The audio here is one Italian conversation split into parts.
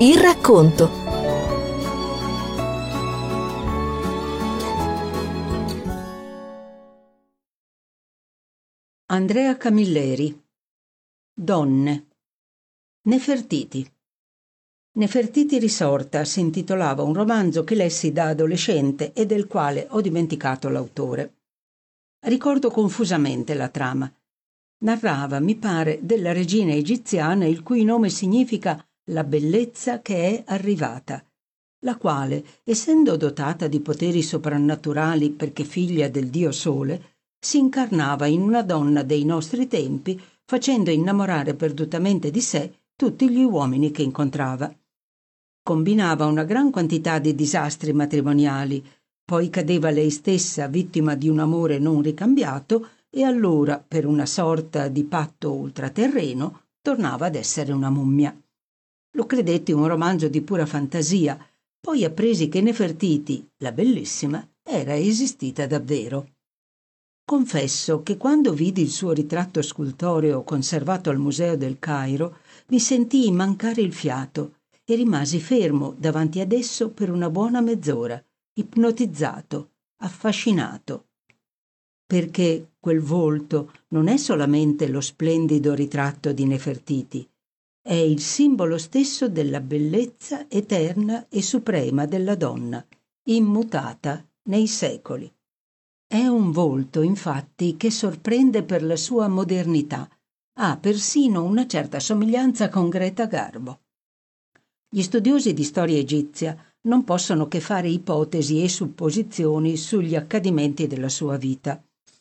Il racconto. Andrea Camilleri. Donne. Nefertiti. Nefertiti risorta si intitolava un romanzo che lessi da adolescente e del quale ho dimenticato l'autore. Ricordo confusamente la trama. Narrava, mi pare, della regina egiziana il cui nome significa la bellezza che è arrivata, la quale, essendo dotata di poteri soprannaturali perché figlia del dio Sole, si incarnava in una donna dei nostri tempi, facendo innamorare perdutamente di sé tutti gli uomini che incontrava. Combinava una gran quantità di disastri matrimoniali, poi cadeva lei stessa vittima di un amore non ricambiato e allora, per una sorta di patto ultraterreno, tornava ad essere una mummia. Lo credetti un romanzo di pura fantasia, poi appresi che Nefertiti, la bellissima, era esistita davvero. Confesso che quando vidi il suo ritratto scultoreo conservato al Museo del Cairo, mi sentii mancare il fiato e rimasi fermo davanti ad esso per una buona mezz'ora, ipnotizzato, affascinato. Perché quel volto non è solamente lo splendido ritratto di Nefertiti, è il simbolo stesso della bellezza eterna e suprema della donna, immutata nei secoli. È un volto, infatti, che sorprende per la sua modernità. Ha persino una certa somiglianza con Greta Garbo. Gli studiosi di storia egizia non possono che fare ipotesi e supposizioni sugli accadimenti della sua vita.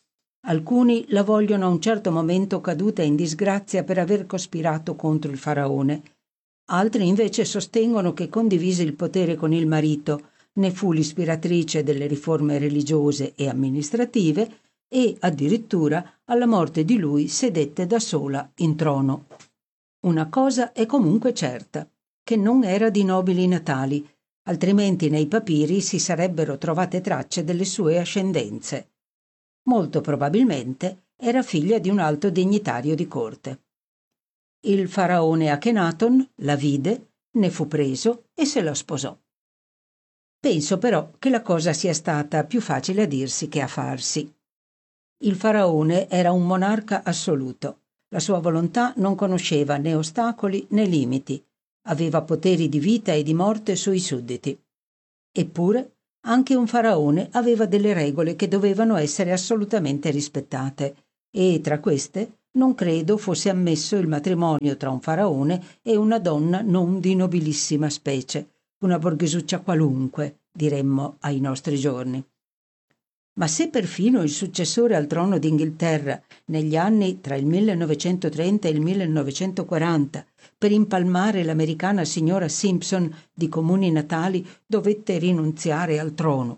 Alcuni la vogliono a un certo momento caduta in disgrazia per aver cospirato contro il faraone. Altri invece sostengono che condivise il potere con il marito, ne fu l'ispiratrice delle riforme religiose e amministrative e, addirittura, alla morte di lui sedette da sola in trono. Una cosa è comunque certa, che non era di nobili natali, altrimenti nei papiri si sarebbero trovate tracce delle sue ascendenze. Molto probabilmente era figlia di un alto dignitario di corte. Il faraone Akhenaton la vide, ne fu preso e se la sposò. Penso però che la cosa sia stata più facile a dirsi che a farsi. Il faraone era un monarca assoluto. La sua volontà non conosceva né ostacoli né limiti. Aveva poteri di vita e di morte sui sudditi. Eppure, anche un faraone aveva delle regole che dovevano essere assolutamente rispettate, e tra queste non credo fosse ammesso il matrimonio tra un faraone e una donna non di nobilissima specie, una borghesuccia qualunque, diremmo ai nostri giorni. Ma se perfino il successore al trono d'Inghilterra, negli anni tra il 1930 e il 1940, per impalmare l'americana signora Simpson di comuni natali, dovette rinunziare al trono.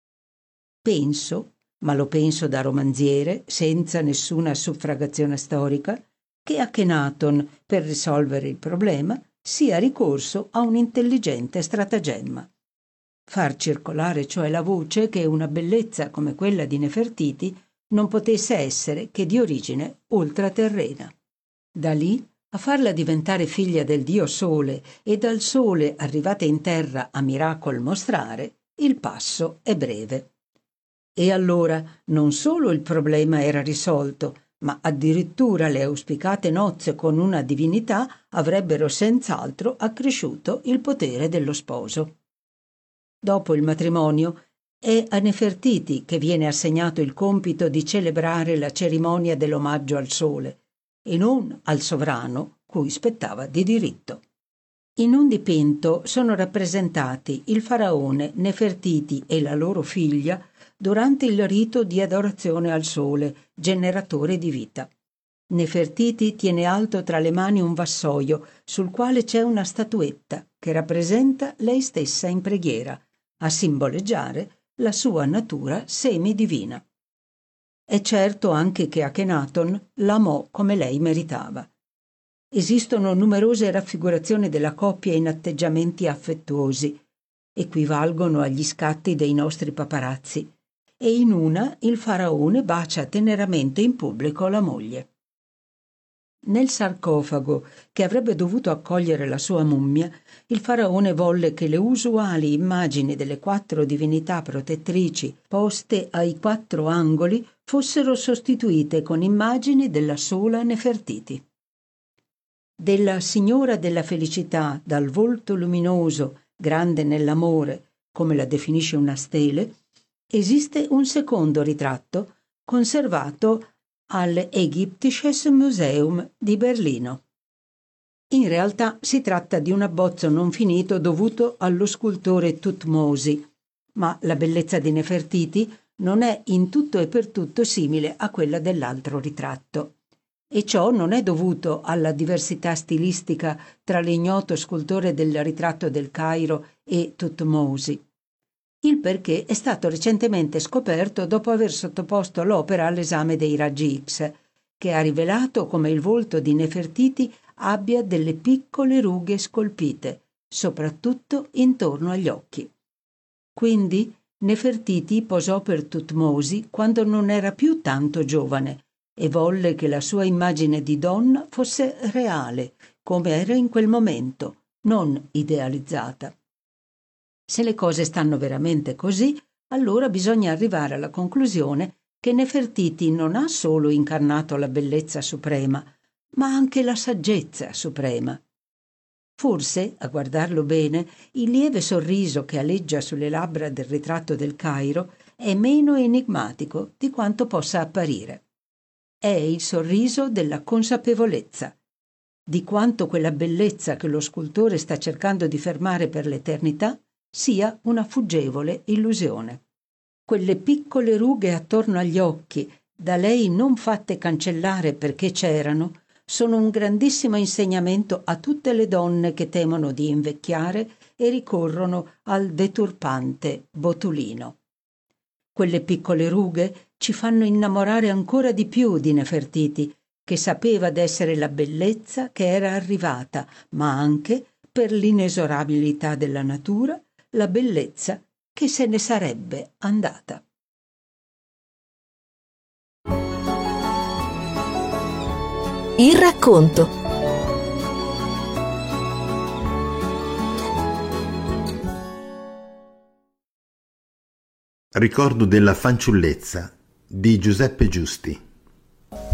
Penso, ma lo penso da romanziere, senza nessuna suffragazione storica, che Akhenaton, per risolvere il problema, sia ricorso a un intelligente stratagemma. Far circolare cioè la voce che una bellezza come quella di Nefertiti non potesse essere che di origine ultraterrena. Da lì a farla diventare figlia del dio Sole e dal Sole arrivata in terra a miracol mostrare, il passo è breve. E allora non solo il problema era risolto, ma addirittura le auspicate nozze con una divinità avrebbero senz'altro accresciuto il potere dello sposo. Dopo il matrimonio è a Nefertiti che viene assegnato il compito di celebrare la cerimonia dell'omaggio al sole e non al sovrano cui spettava di diritto. In un dipinto sono rappresentati il faraone, Nefertiti e la loro figlia durante il rito di adorazione al sole, generatore di vita. Nefertiti tiene alto tra le mani un vassoio sul quale c'è una statuetta che rappresenta lei stessa in preghiera, a simboleggiare la sua natura semidivina. È certo anche che Akhenaton l'amò come lei meritava. Esistono numerose raffigurazioni della coppia in atteggiamenti affettuosi, equivalgono agli scatti dei nostri paparazzi, e in una il faraone bacia teneramente in pubblico la moglie. Nel sarcofago che avrebbe dovuto accogliere la sua mummia, il faraone volle che le usuali immagini delle 4 divinità protettrici poste ai 4 angoli fossero sostituite con immagini della sola Nefertiti. Della Signora della Felicità dal volto luminoso, grande nell'amore, come la definisce una stele, esiste un secondo ritratto conservato all'Ägyptisches Museum di Berlino. In realtà si tratta di un abbozzo non finito dovuto allo scultore Thutmose, ma la bellezza di Nefertiti non è in tutto e per tutto simile a quella dell'altro ritratto. E ciò non è dovuto alla diversità stilistica tra l'ignoto scultore del ritratto del Cairo e Thutmose. Il perché è stato recentemente scoperto dopo aver sottoposto l'opera all'esame dei raggi X, che ha rivelato come il volto di Nefertiti abbia delle piccole rughe scolpite, soprattutto intorno agli occhi. Quindi Nefertiti posò per Thutmose quando non era più tanto giovane e volle che la sua immagine di donna fosse reale, come era in quel momento, non idealizzata. Se le cose stanno veramente così, allora bisogna arrivare alla conclusione che Nefertiti non ha solo incarnato la bellezza suprema, ma anche la saggezza suprema. Forse, a guardarlo bene, il lieve sorriso che aleggia sulle labbra del ritratto del Cairo è meno enigmatico di quanto possa apparire. È il sorriso della consapevolezza, di quanto quella bellezza che lo scultore sta cercando di fermare per l'eternità sia una fuggevole illusione. Quelle piccole rughe attorno agli occhi, da lei non fatte cancellare perché c'erano, sono un grandissimo insegnamento a tutte le donne che temono di invecchiare e ricorrono al deturpante botulino. Quelle piccole rughe ci fanno innamorare ancora di più di Nefertiti, che sapeva d'essere la bellezza che era arrivata, ma anche, per l'inesorabilità della natura, la bellezza che se ne sarebbe andata. Il racconto. Ricordo della fanciullezza di Giuseppe Giusti.